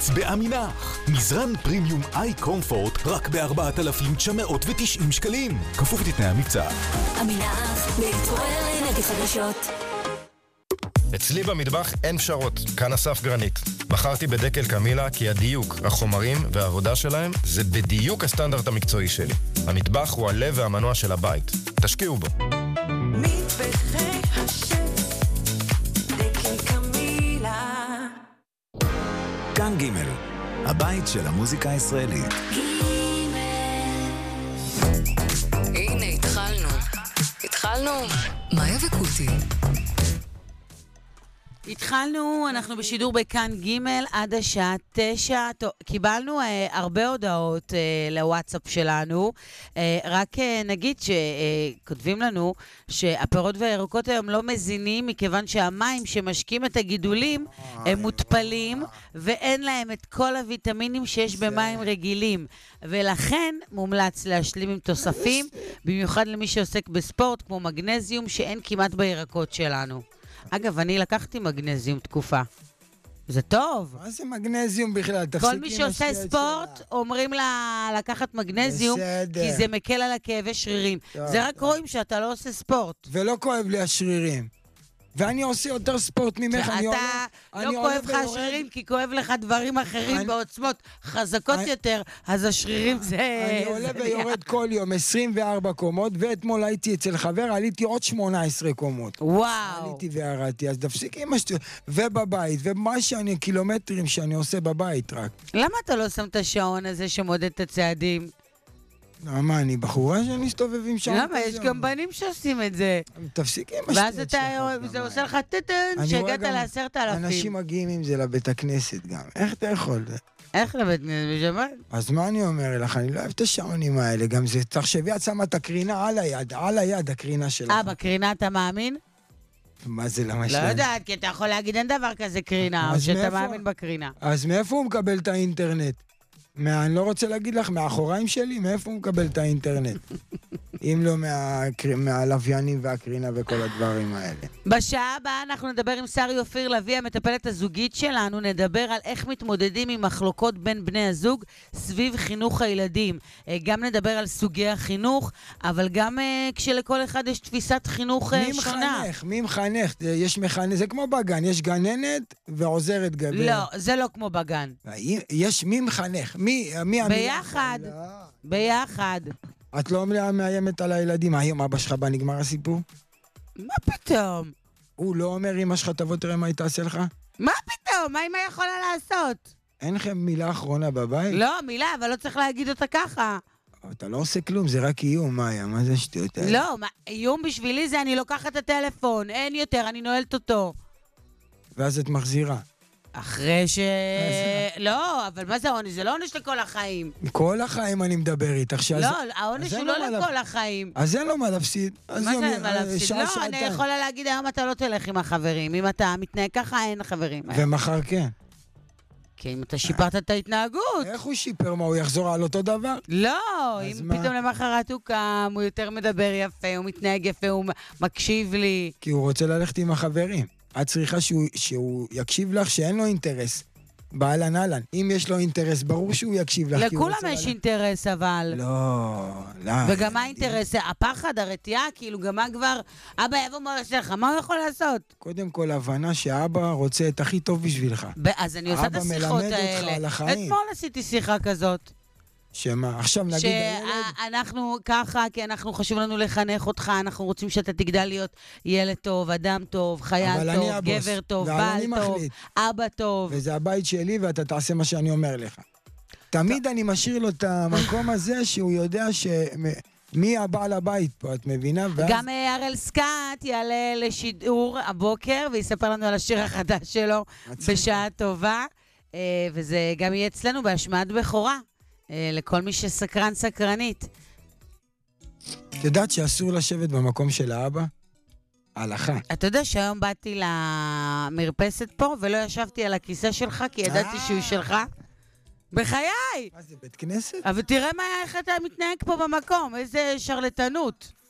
הקיץ באמינח. מזרן פרימיום איי קומפורט רק ב-4,990 שקלים. כפוף לתנאי המבצע. אמינח, להתעורר לאנרגיות חדשות. אצלי במטבח אין פשרות, כאן אסף גרנית. בחרתי בדקל קמילה כי הדיוק, החומרים והעבודה שלהם זה בדיוק הסטנדרט המקצועי שלי. המטבח הוא הלב והמנוע של הבית. תשקיעו בו. מטבחי השף, דקל קמילה. כאן ג' הבית של המוזיקה הישראלית. הנה, התחלנו. מאיה וקוטי. התחלנו, אנחנו בשידור בכאן ג' עד השעה 9. קיבלנו הרבה הודעות לוואטסאפ שלנו. רק נגיד שכותבים לנו שהפירות והירקות היום לא מזינים, מכיוון שהמים שמשקים את הגידולים הם מוטפלים, ואין להם את כל הוויטמינים שיש במים רגילים. ולכן מומלץ להשלים עם תוספים, במיוחד למי שעוסק בספורט, כמו מגנזיום, שאין כמעט בירקות שלנו. אגב, אני לקחתי מגנזיום תקופה. זה טוב. מה זה מגנזיום בכלל? כל מי שעושה ספורט, אומרים לה לקחת מגנזיום, כי זה מקל על הכאבי שרירים. זה רק רואים שאתה לא עושה ספורט. ולא כואב לי השרירים. ואני עושה יותר ספורט ממך. אתה לא כואב לך השרירים, כי כואב לך דברים אחרים בעוצמות חזקות יותר, אז השרירים זה... אני עולה ויורד כל יום 24 קומות, ואתמול הייתי אצל חבר, עליתי עוד 18 קומות. וואו. עליתי וירדתי, אז תפסיק עם ובבית, ומה שאני, קילומטרים שאני עושה בבית רק. למה אתה לא שם את השעון הזה שמודד את הצעדים? מה, אני בחורה שאני מסתובב עם שעון כזה? למה? יש גם בנים שעושים את זה. תפסיק עם השטויות שלך. ואז זה עושה לך טטן, שהגעת ל10,000. אנשים מגיעים עם זה לבית הכנסת גם. איך אתה יכול? איך לבית הכנסת? בשבת? אז מה אני אומר לך? אני לא אוהב את השעונים האלה. גם זה, תחשבי, את שמה את הקרינה על היד, הקרינה שלך. בקרינה אתה מאמין? מה זה, למה לא יודעת, כי אתה יכול להגיד אין דבר כזה קרינה, או שאתה מאמין בקרינה. אז מאיפה הוא מקבל את האינטרנט? אני לא רוצה להגיד לך, מהאחוריים שלי, מאיפה הוא מקבל את האינטרנט? אם לא מהלוויינים והקרינה וכל הדברים האלה. בשעה הבאה אנחנו נדבר עם שרי אופיר לוי, המטפלת הזוגית שלנו, נדבר על איך מתמודדים עם מחלוקות בין בני הזוג סביב חינוך הילדים. גם נדבר על סוגי החינוך, אבל גם כשלכל אחד יש תפיסת חינוך שונה. מי מחנך? יש מחנך, זה כמו בגן, יש גננת ועוזרת גבר. לא, זה לא כמו בגן. יש מי מחנך? ביחד. ביחד. את לא מאיימת על הילדים. היום אבא שלך בא, נגמר הסיפור? מה פתאום? הוא לא אומר אמא שלך תבוא תראה מה היא תעשה לך? מה פתאום? מה אמא יכולה לעשות? אין לכם מילה אחרונה בבית? לא, מילה, אבל לא צריך להגיד אותה ככה. אתה לא עושה כלום, זה רק איום, מאיה, מה זה שטויות האלה? לא, איום בשבילי זה אני לוקחת את הטלפון, אין יותר, אני נועלת אותו. ואז את מחזירה. אחרי לא, אבל מה זה העונש? זה לא עונש לכל החיים. כל החיים אני מדבר איתך. לא, העונש הוא לא לכל החיים. אז אין לו מה להפסיד. מה זה אין מה להפסיד? לא, אני יכולה להגיד היום אתה לא תלך עם החברים. אם אתה מתנהג ככה, אין חברים. ומחר כן. כי אם אתה שיפרת את ההתנהגות. איך הוא שיפר? מה, הוא יחזור על אותו דבר? לא, אם פתאום למחרת הוא קם, הוא יותר מדבר יפה, הוא מתנהג יפה, הוא מקשיב לי. כי הוא רוצה ללכת עם החברים. את צריכה שהוא יקשיב לך שאין לו אינטרס. באלן אלן. אם יש לו אינטרס, ברור שהוא יקשיב לך. לכולם יש אינטרס, אבל. לא. וגם מה האינטרס? הפחד, הרתיעה, כאילו גם מה כבר... אבא יבוא מורש לך, מה הוא יכול לעשות? קודם כל, הבנה שאבא רוצה את הכי טוב בשבילך. אז אני עושה את השיחות האלה. אבא מלמד אותך על החיים. אתמול עשיתי שיחה כזאת. שמה? עכשיו נגיד הילד? שאנחנו ככה, כי אנחנו חשוב לנו לחנך אותך, אנחנו רוצים שאתה תגדל להיות ילד טוב, אדם טוב, חייל טוב, גבר טוב, בעל טוב, אבא טוב. וזה הבית שלי ואתה תעשה מה שאני אומר לך. תמיד אני משאיר לו את המקום הזה שהוא יודע מי הבעל הבית פה, את מבינה? גם הראל סקאט יעלה לשידור הבוקר ויספר לנו על השיר החדש שלו בשעה טובה, וזה גם יהיה אצלנו בהשמעת בכורה. לכל מי שסקרן סקרנית. את יודעת שאסור לשבת במקום של האבא? הלכה. אתה יודע שהיום באתי למרפסת פה ולא ישבתי על הכיסא שלך כי ידעתי שהוא שלך? בחיי! מה זה, בית כנסת? אבל תראה איך אתה מתנהג פה במקום, איזה שרלטנות.